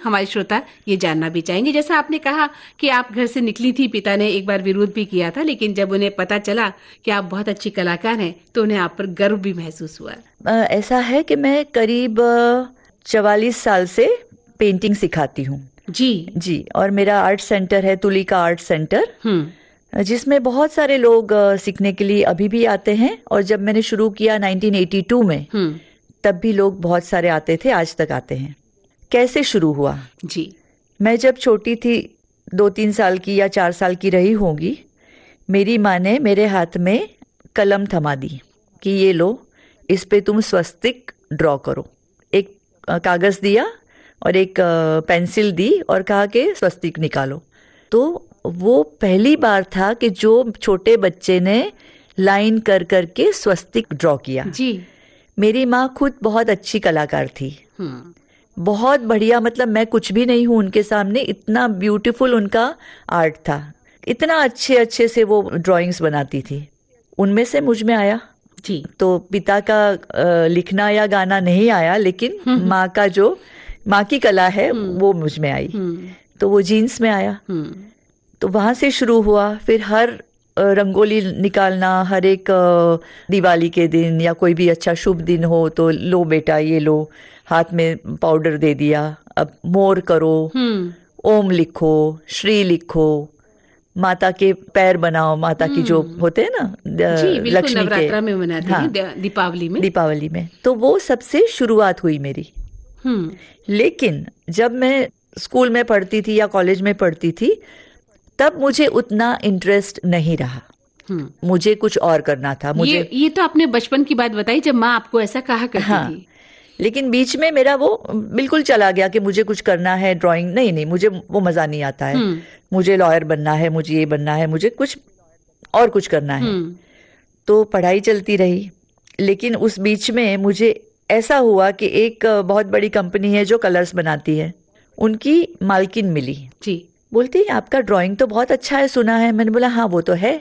हमारे श्रोता ये जानना भी चाहेंगे। जैसा आपने कहा कि आप घर से निकली थी, पिता ने एक बार विरोध भी किया था, लेकिन जब उन्हें पता चला कि आप बहुत अच्छी कलाकार हैं तो उन्हें आप पर गर्व भी महसूस हुआ। ऐसा है कि मैं करीब 44 साल से पेंटिंग सिखाती हूँ। जी, और मेरा आर्ट सेंटर है तुलिका आर्ट सेंटर, जिसमें बहुत सारे लोग सीखने के लिए अभी भी आते हैं। और जब मैंने शुरू किया 1982 में, तब भी लोग बहुत सारे आते थे, आज तक आते हैं। कैसे शुरू हुआ? जी, मैं जब छोटी थी, 2-3 साल की या 4 साल की रही होंगी, मेरी माँ ने मेरे हाथ में कलम थमा दी कि ये लो, इस पे तुम स्वस्तिक ड्रॉ करो। एक कागज दिया और एक पेंसिल दी और कहा कि स्वस्तिक निकालो। तो वो पहली बार था कि जो छोटे बच्चे ने लाइन कर करके स्वस्तिक ड्रॉ किया। जी, मेरी माँ खुद बहुत अच्छी कलाकार थी, बहुत बढ़िया, मतलब मैं कुछ भी नहीं हूं उनके सामने। इतना ब्यूटीफुल उनका आर्ट था, इतना अच्छे अच्छे से वो ड्राइंग्स बनाती थी। उनमें से मुझ में आया। जी, तो पिता का लिखना या गाना नहीं आया, लेकिन माँ की कला है वो मुझ में आई। तो वो जीन्स में आया। तो वहां से शुरू हुआ। फिर हर रंगोली निकालना, हर एक दिवाली के दिन या कोई भी अच्छा शुभ दिन हो तो लो बेटा ये लो, हाथ में पाउडर दे दिया, अब मोर करो, ओम लिखो, श्री लिखो, माता के पैर बनाओ, माता की जो होते हैं ना लक्ष्मी के, नवरात्रा में मनाते हैं, दीपावली में। तो वो सबसे शुरुआत हुई मेरी। लेकिन जब मैं स्कूल में पढ़ती थी या कॉलेज में पढ़ती थी, तब मुझे उतना इंटरेस्ट नहीं रहा। मुझे कुछ और करना था। मुझे ये तो आपने बचपन की बात बताई जब माँ आपको ऐसा कहा करती थी। लेकिन बीच में मेरा वो बिल्कुल चला गया कि मुझे कुछ करना है, ड्राइंग नहीं, मुझे वो मजा नहीं आता है। मुझे लॉयर बनना है, मुझे ये बनना है, मुझे कुछ और कुछ करना है। तो पढ़ाई चलती रही। लेकिन उस बीच में मुझे ऐसा हुआ कि एक बहुत बड़ी कंपनी है जो कलर्स बनाती है, उनकी मालकिन मिली। जी, बोलती है आपका ड्राइंग तो बहुत अच्छा है, सुना है। मैंने बोला हाँ वो तो है।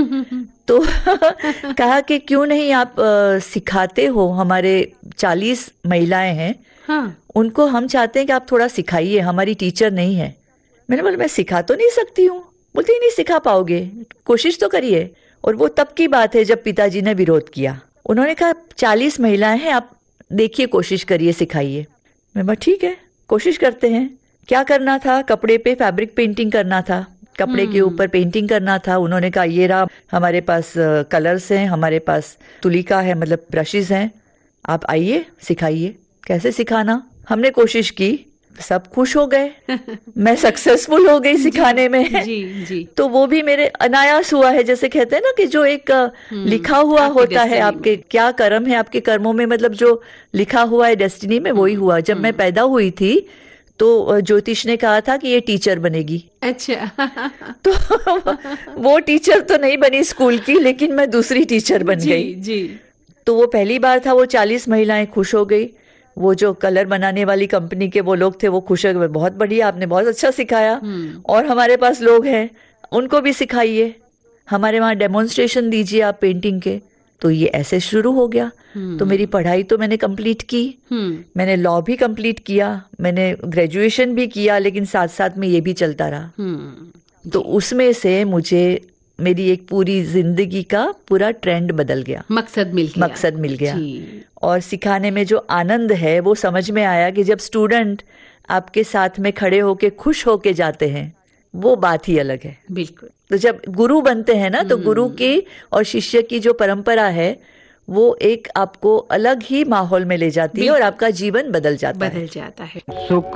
तो कहा कि क्यों नहीं आप सिखाते हो, हमारे 40 महिलाएं हैं, उनको हम चाहते हैं कि आप थोड़ा सिखाइए, हमारी टीचर नहीं है। मैंने बोला मैं सिखा तो नहीं सकती हूँ। बोलती नहीं सिखा पाओगे, कोशिश तो करिए। और वो तब की बात है जब पिताजी ने विरोध किया। उन्होंने कहा 40 महिलाएं हैं, आप देखिए, कोशिश करिए, सिखाइए। मैं बोला ठीक है, कोशिश करते हैं। क्या करना था? कपड़े पे फैब्रिक पेंटिंग करना था, कपड़े के ऊपर पेंटिंग करना था। उन्होंने कहा ये रहा हमारे पास कलर्स हैं, हमारे पास तुलिका है, मतलब ब्रशेस हैं, आप आइए सिखाइए। कैसे सिखाना? हमने कोशिश की, सब खुश हो गए। मैं सक्सेसफुल हो गई सिखाने में। जी। तो वो भी मेरे अनायास हुआ है, जैसे कहते हैं ना कि जो एक लिखा हुआ होता है, आपके क्या कर्म है, आपके कर्मों में, मतलब जो लिखा हुआ है डेस्टिनी में, वही हुआ। जब मैं पैदा हुई थी तो ज्योतिष ने कहा था कि ये टीचर बनेगी। अच्छा। तो वो टीचर तो नहीं बनी स्कूल की, लेकिन मैं दूसरी टीचर बन गई। जी। तो वो पहली बार था, वो 40 महिलाएं खुश हो गई। वो जो कलर बनाने वाली कंपनी के वो लोग थे, वो खुश हो गए, बहुत बढ़िया, आपने बहुत अच्छा सिखाया, और हमारे पास लोग हैं, उनको भी सिखाइए, हमारे वहां डेमोन्स्ट्रेशन दीजिए आप पेंटिंग के। तो ये ऐसे शुरू हो गया। तो मेरी पढ़ाई तो मैंने कंप्लीट की, मैंने लॉ भी कंप्लीट किया, मैंने ग्रेजुएशन भी किया, लेकिन साथ साथ में ये भी चलता रहा। तो उसमें से मुझे मेरी एक पूरी जिंदगी का पूरा ट्रेंड बदल गया, मकसद मिल गया। और सिखाने में जो आनंद है वो समझ में आया कि जब स्टूडेंट आपके साथ में खड़े होके खुश होके जाते हैं, वो बात ही अलग है। बिल्कुल। तो जब गुरु बनते हैं ना, तो गुरु की और शिष्य की जो परंपरा है, वो एक आपको अलग ही माहौल में ले जाती है और आपका जीवन बदल जाता है। सुख